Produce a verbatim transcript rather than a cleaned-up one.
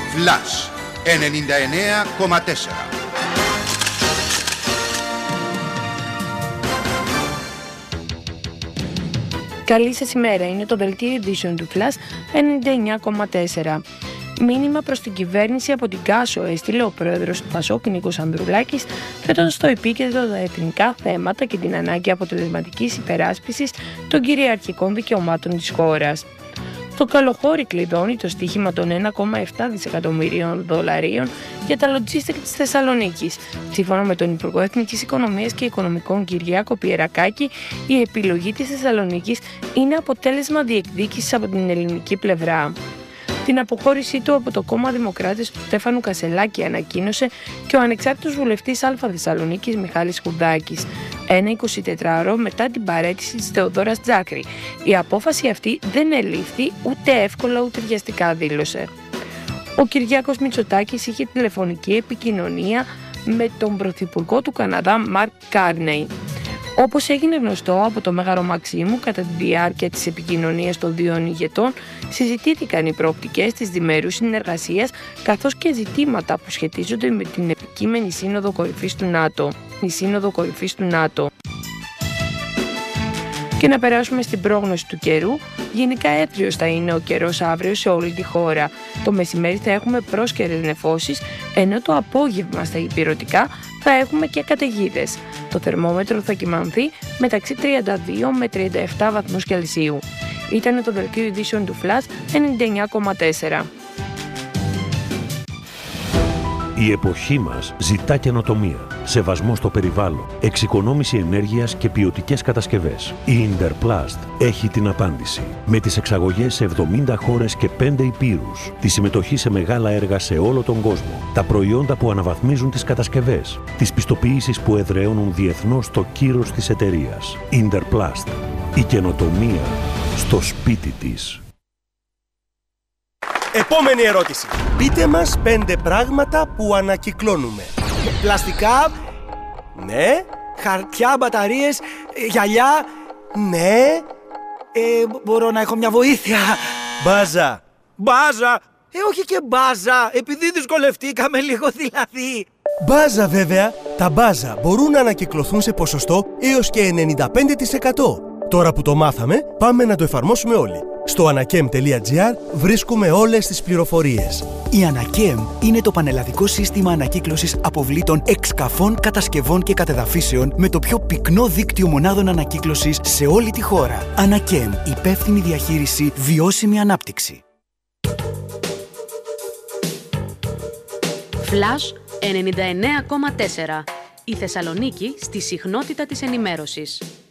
Flash ενενήντα εννέα κόμμα τέσσερα. Καλή σας ημέρα, είναι το δελτίο ειδήσεων του Flash ενενήντα εννέα κόμμα τέσσερα. Μήνυμα προς την κυβέρνηση από την Κάσο έστειλε ο πρόεδρος του Πασόκ Νίκος Ανδρουλάκης, θέτοντας στο επίκεντρο τα εθνικά θέματα και την ανάγκη αποτελεσματικής υπεράσπισης των κυριαρχικών δικαιωμάτων της χώρας. Το καλοχώρι κλειδώνει το στοίχημα των ένα κόμμα επτά δισεκατομμυρίων δολαρίων για τα λοτζίστικ της Θεσσαλονίκης. Σύμφωνα με τον Υπουργό Εθνικής Οικονομίας και Οικονομικών Κυριάκο Πιερακάκη, η επιλογή της Θεσσαλονίκης είναι αποτέλεσμα διεκδίκησης από την ελληνική πλευρά. Την αποχώρησή του από το κόμμα Δημοκράτες του Στέφανου Κασελάκη ανακοίνωσε και ο ανεξάρτητος βουλευτής Α Θεσσαλονίκης Μιχάλης Χουδάκης, ένα εικοσιτετράωρο μετά την παραίτηση της Θεοδόρας Τζάκρη. Η απόφαση αυτή δεν ελήφθη ούτε εύκολα ούτε βιαστικά, δήλωσε. Ο Κυριάκος Μητσοτάκης είχε τηλεφωνική επικοινωνία με τον πρωθυπουργό του Καναδά Μαρκ Κάρνεϊ. Όπως έγινε γνωστό από το Μέγαρο Μαξίμου, κατά τη διάρκεια της επικοινωνίας των δύο ηγετών συζητήθηκαν οι προοπτικές της διμερούς συνεργασίας καθώς και ζητήματα που σχετίζονται με την επικείμενη Σύνοδο Κορυφής του ΝΑΤΟ. Η Σύνοδο Κορυφής του ΝΑΤΟ. Και να περάσουμε στην πρόγνωση του καιρού. Γενικά έθριος θα είναι ο καιρός αύριο σε όλη τη χώρα. Το μεσημέρι θα έχουμε πρόσκαιρες νεφώσεις, ενώ το απόγευμα στα ηπειρωτικά θα έχουμε και καταιγίδες. Το θερμόμετρο θα κυμανθεί μεταξύ τριάντα δύο με τριάντα επτά βαθμούς Κελσίου. Ήταν το δελτίο ειδήσεων του Flash ενενήντα εννέα κόμμα τέσσερα. Η εποχή μας ζητά καινοτομία, σεβασμό στο περιβάλλον, εξοικονόμηση ενέργειας και ποιοτικές κατασκευές. Η Interplast έχει την απάντηση. Με τις εξαγωγές σε εβδομήντα χώρες και πέντε ηπείρους, τη συμμετοχή σε μεγάλα έργα σε όλο τον κόσμο, τα προϊόντα που αναβαθμίζουν τις κατασκευές, τις πιστοποιήσεις που εδραιώνουν διεθνώς το κύρος της εταιρείας. Interplast. Η καινοτομία στο σπίτι της. Επόμενη ερώτηση. Πείτε μας πέντε πράγματα που ανακυκλώνουμε. Πλαστικά, ναι. Χαρτιά, μπαταρίες, γυαλιά, ναι. Ε, μπορώ να έχω μια βοήθεια. Μπάζα. Μπάζα. Ε, όχι και μπάζα, επειδή δυσκολευτήκαμε λίγο δηλαδή. Μπάζα βέβαια. Τα μπάζα μπορούν να ανακυκλωθούν σε ποσοστό έως και ενενήντα πέντε τοις εκατό. Τώρα που το μάθαμε, πάμε να το εφαρμόσουμε όλοι. Στο ανακέμ τελεία τζι άρ βρίσκουμε όλες τις πληροφορίες. Η Ανακέμ είναι το πανελλαδικό σύστημα ανακύκλωσης αποβλήτων εξκαφών, κατασκευών και κατεδαφίσεων με το πιο πυκνό δίκτυο μονάδων ανακύκλωσης σε όλη τη χώρα. Ανακέμ, υπεύθυνη διαχείριση, βιώσιμη ανάπτυξη. Flash ενενήντα εννέα κόμμα τέσσερα. Η Θεσσαλονίκη στη συχνότητα της ενημέρωσης.